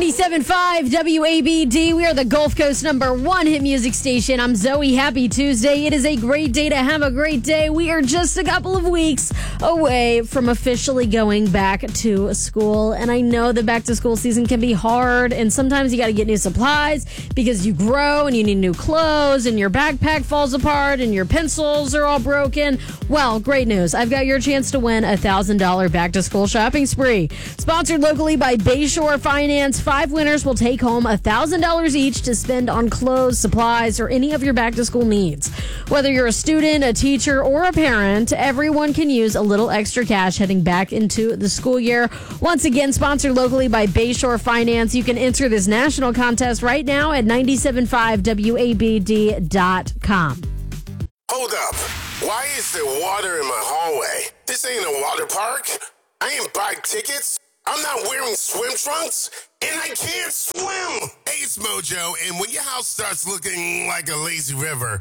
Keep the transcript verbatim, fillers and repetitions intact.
ninety-seven point five W A B D. We are the Gulf Coast number one hit music station. I'm Zoe. Happy Tuesday. It is a great day to have a great day. We are just a couple of weeks away from officially going back to school. And I know the back to school season can be hard. And sometimes you got to get new supplies because you grow and you need new clothes and your backpack falls apart and your pencils are all broken. Well, great news. I've got your chance to win a one thousand dollars back to school shopping spree. Sponsored locally by Bayshore Finance. Five winners will take home one thousand dollars each to spend on clothes, supplies, or any of your back-to-school needs. Whether you're a student, a teacher, or a parent, everyone can use a little extra cash heading back into the school year. Once again, sponsored locally by Bayshore Finance. You can enter this national contest right now at nine seven five W A B D dot com. Hold up. Why is there water in my hallway? This ain't a water park. I ain't buy tickets. I'm not wearing swim trunks, and I can't swim. Hey, it's Mojo, and when your house starts looking like a lazy river,